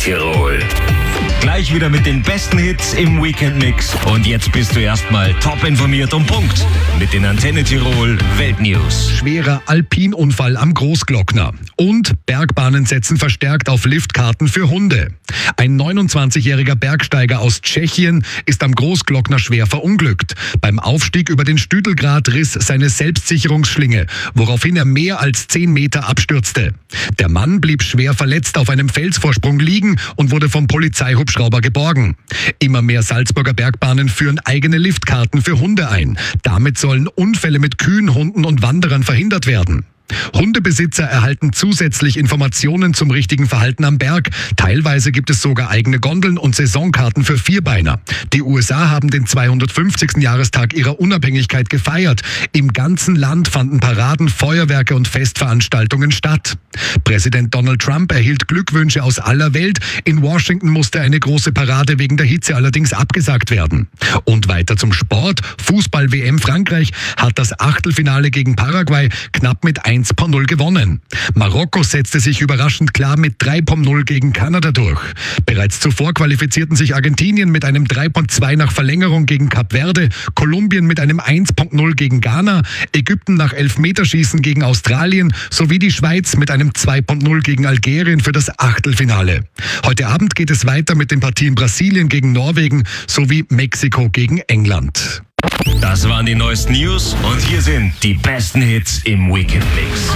Tirol. Gleich wieder mit den besten Hits im Weekend-Mix. Und jetzt bist du erstmal top informiert und Punkt mit den Antenne Tirol Weltnews. Schwerer Alpinunfall am Großglockner. Und Bergbahnen setzen verstärkt auf Liftkarten für Hunde. Ein 29-jähriger Bergsteiger aus Tschechien ist am Großglockner schwer verunglückt. Beim Aufstieg über den Stüdelgrat riss seine Selbstsicherungsschlinge, woraufhin er mehr als 10 Meter abstürzte. Der Mann blieb schwer verletzt auf einem Felsvorsprung liegen und wurde vom Polizeihubschrauber geborgen. Immer mehr Salzburger Bergbahnen führen eigene Liftkarten für Hunde ein. Damit sollen Unfälle mit Kühen, Hunden und Wanderern verhindert werden. Hundebesitzer erhalten zusätzlich Informationen zum richtigen Verhalten am Berg. Teilweise gibt es sogar eigene Gondeln und Saisonkarten für Vierbeiner. Die USA haben den 250. Jahrestag ihrer Unabhängigkeit gefeiert. Im ganzen Land fanden Paraden, Feuerwerke und Festveranstaltungen statt. Präsident Donald Trump erhielt Glückwünsche aus aller Welt. In Washington musste eine große Parade wegen der Hitze allerdings abgesagt werden. Und weiter zum Sport. Fußball-WM Frankreich hat das Achtelfinale gegen Paraguay knapp mit 1:0 gewonnen. Marokko setzte sich überraschend klar mit 3:0 gegen Kanada durch. Bereits zuvor qualifizierten sich Argentinien mit einem 3:2 nach Verlängerung gegen Kap Verde, Kolumbien mit einem 1:0 gegen Ghana, Ägypten nach Elfmeterschießen gegen Australien sowie die Schweiz mit einem 2:0 gegen Algerien für das Achtelfinale. Heute Abend geht es weiter mit den Partien Brasilien gegen Norwegen sowie Mexiko gegen England. Das waren die neuesten News und hier sind die besten Hits im Weekend-Mix.